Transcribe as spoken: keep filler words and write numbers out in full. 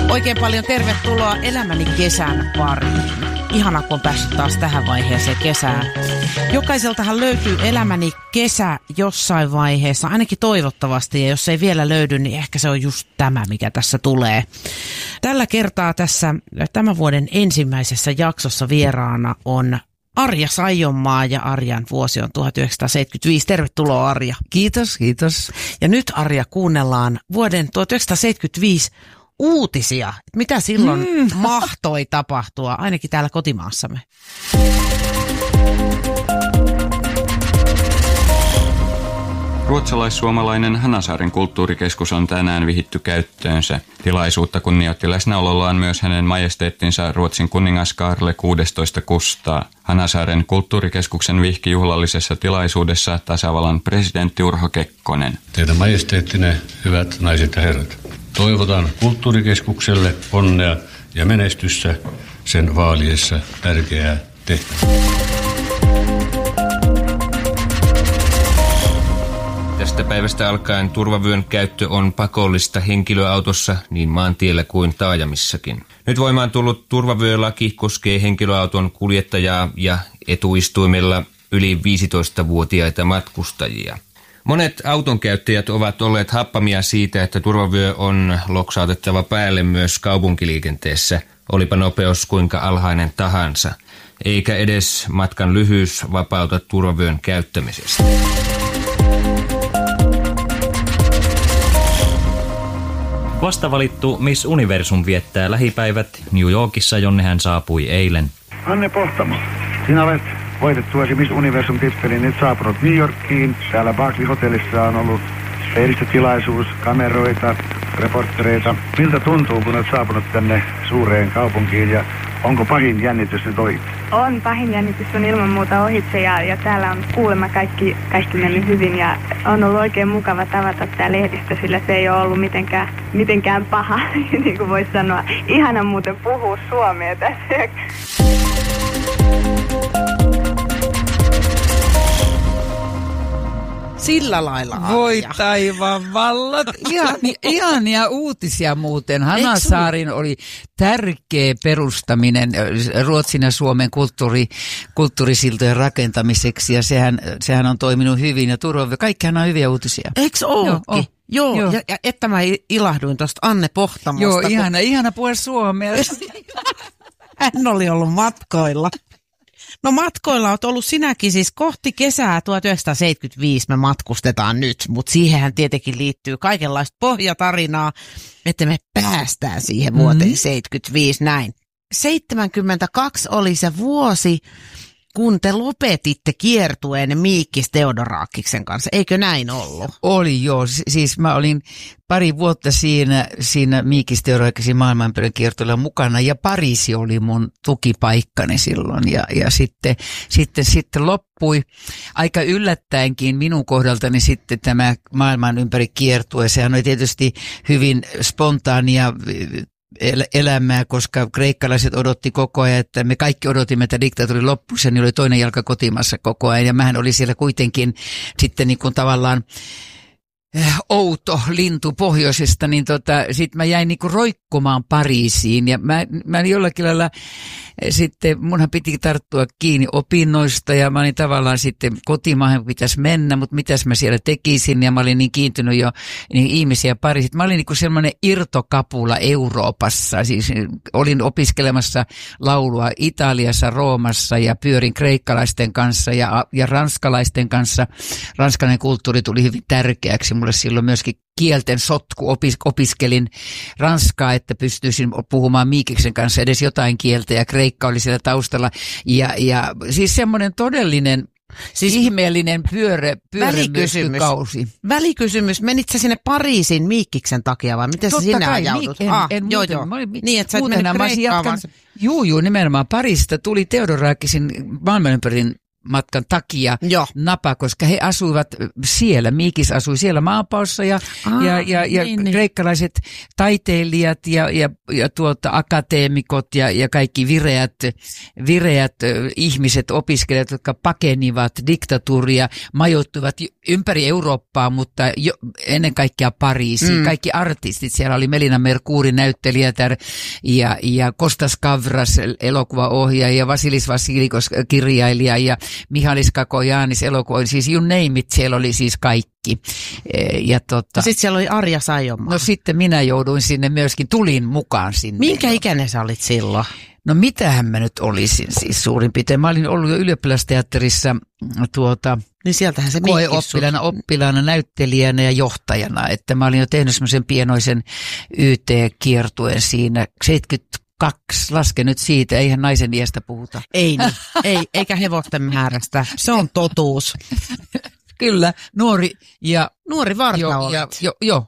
Oikein paljon tervetuloa Elämäni kesän pariin. Ihana, kun on päässyt taas tähän vaiheeseen kesää. Jokaiseltahan löytyy Elämäni kesä jossain vaiheessa, ainakin toivottavasti. Ja jos ei vielä löydy, niin ehkä se on just tämä, mikä tässä tulee. Tällä kertaa tässä tämän vuoden ensimmäisessä jaksossa vieraana on Arja Saijonmaa, ja Arjan vuosi on tuhatyhdeksänsataaseitsemänkymmentäviisi. Tervetuloa, Arja. Kiitos, kiitos. Ja nyt, Arja, kuunnellaan vuoden tuhatyhdeksänsataaseitsemänkymmentäviisi uutisia. Mitä silloin mm. mahtoi tapahtua, ainakin täällä kotimaassamme? Ruotsalais-suomalainen Hanasaaren kulttuurikeskus on tänään vihitty käyttöönsä. Tilaisuutta kunnioitti läsnäolollaan myös hänen majesteettinsa Ruotsin kuningas Kaarle kuudestoista Kustaa. Hanasaaren kulttuurikeskuksen vihki juhlallisessa tilaisuudessa tasavallan presidentti Urho Kekkonen. Teidän majesteettinen, hyvät naiset ja herrat, toivotan kulttuurikeskukselle onnea ja menestystä sen vaaliessa tärkeää tehtävää. Tästä päivästä alkaen turvavyön käyttö on pakollista henkilöautossa niin maantiellä kuin taajamissakin. Nyt voimaan tullut turvavyölaki koskee henkilöauton kuljettajaa ja etuistuimella yli viisitoistavuotiaita matkustajia. Monet autonkäyttäjät ovat olleet happamia siitä, että turvavyö on loksautettava päälle myös kaupunkiliikenteessä, olipa nopeus kuinka alhainen tahansa, eikä edes matkan lyhyys vapauta turvavyön käyttämisestä. Vastavalittu Miss Universum viettää lähipäivät New Yorkissa, jonne hän saapui eilen. Anne Pohtamo, sinä olet voitettuasi Miss Universum-titteliin nyt saapunut New Yorkiin. Täällä Barclay-hotellissa on ollut lehdistötilaisuus, kameroita, reporttereita. Miltä tuntuu, kun olet saapunut tänne suureen kaupunkiin, ja onko pahin jännitys nyt ohi? On, pahin jännitys on ilman muuta ohitse, ja, ja täällä on kuulemma kaikki, kaikki mennyt hyvin, ja on ollut oikein mukava tavata tämä lehdistö, sillä se ei ole ollut mitenkään, mitenkään paha, niin kuin voisi sanoa. Ihana muuten puhua suomea tässä. Sillä lailla, Arja. Voi taivaan vallat. Ihania, ihania uutisia muuten. Hanasaarin oli tärkeä perustaminen Ruotsin ja Suomen kulttuuri, kulttuurisiltojen rakentamiseksi, ja sehän, sehän on toiminut hyvin, ja turva, kaikkihan on hyviä uutisia. Eikö ookin? Joo, Joo, Joo. Ja, ja että mä ilahduin tuosta Anne Pohtamosta. Joo, kun ihana, ihana puhua suomea. hän oli ollut matkoilla. No matkoilla olet ollut sinäkin, siis kohti kesää tuhatyhdeksänsataaseitsemänkymmentäviisi me matkustetaan nyt, mutta siihenhän tietenkin liittyy kaikenlaista pohjatarinaa, että me päästään siihen vuoteen mm-hmm. seitsemänkymmentäviisi näin. seitsemänkymmentäkaksi oli se vuosi, kun te lopetitte kiertueen Miikkis Theodorakiksen kanssa, eikö näin ollut? Oli joo, siis mä olin pari vuotta siinä, siinä Miikkis Theodorakiksen maailmanperinnön kiertueella mukana, ja Pariisi oli mun tukipaikkani silloin, ja, ja sitten, sitten, sitten loppui aika yllättäenkin minun kohdaltani sitten tämä maailman ympäri kiertue. Sehän oli tietysti hyvin spontaania elämää, koska kreikkalaiset odotti koko ajan, että me kaikki odotimme, että diktatuuri loppuisi, ja niin oli toinen jalka kotimassa koko ajan, ja mähän oli siellä kuitenkin sitten niin kuin tavallaan outo lintu pohjoisesta, niin tota, sit mä jäin niinku roikkumaan Pariisiin, ja mä, mä jollakin lailla sitten, munhan piti tarttua kiinni opinnoista, ja mä olin tavallaan sitten kotimaahan pitäisi mennä, mutta mitäs mä siellä tekisin, ja mä olin niin kiintynyt jo niin ihmisiä Pariisiin. Mä olin niinku semmoinen irtokapula Euroopassa, siis olin opiskelemassa laulua Italiassa, Roomassa, ja pyörin kreikkalaisten kanssa ja, ja ranskalaisten kanssa. Ranskalainen kulttuuri tuli hyvin tärkeäksi mulle silloin myöskin. Kielten sotku, opis, opiskelin ranskaa, että pystyisin puhumaan Miikiksen kanssa edes jotain kieltä, ja kreikka oli siellä taustalla. Ja, ja siis semmoinen todellinen, siis ihmeellinen pyörä, pyörämyskykausi. Välikysymys, menitkö sinne Pariisin Miikiksen takia, vai miten sä sinne ajaudut? En, ah, en joo, muuten, joo. Mä olin, niin, että sä et mennyt Kreikkaan, vaan se... Juu, juu, nimenomaan Pariisista tuli Theodorakisin maailmanympärin matkan takia Joo. napa, koska he asuivat siellä. Miikis asui siellä maapaossa ja, Aa, ja, ja, ja niin, niin. kreikkalaiset taiteilijat ja, ja, ja tuota, akateemikot ja, ja kaikki vireät, vireät ö, ihmiset, opiskelijat, jotka pakenivat diktatuuria, majoittuivat ympäri Eurooppaa, mutta jo, ennen kaikkea Pariisiin. Mm. Kaikki artistit, siellä oli Melina Mercouri näyttelijätär ja, ja Kostas Kavras elokuvaohjaaja ja Vasilis Vasilikos kirjailija ja Mihalis Kakojanis elokuva, siis you name it, siellä oli siis kaikki. Ja tota, sitten siellä oli Arja Saijonmaa. no sitten minä jouduin sinne myöskin, tulin mukaan sinne. Minkä ikäinen sä olit silloin? No mitähän mä nyt olisin siis suurin piirtein. Mä olin ollut jo ylioppilasteatterissa tuota, Niin sieltähän se koe Miikki oppilaana, oppilaana, näyttelijänä ja johtajana. Että mä olin jo tehnyt semmoisen pienoisen Y T-kiertueen siinä seitsemänkymmentäkaksi, laske nyt siitä, eihän naisen iästä puhuta. Ei niin, ei, eikä hevosten määrästä. Se on totuus. Kyllä, nuori ja Nuori varta jo, olet. ja, jo, jo,